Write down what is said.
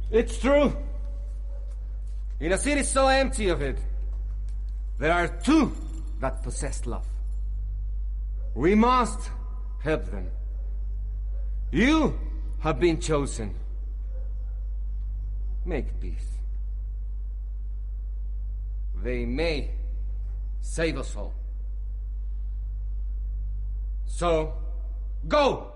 It's true. In a city so empty of it, there are two that possess love. We must help them. You have been chosen. Make peace. They may save us all. So, go!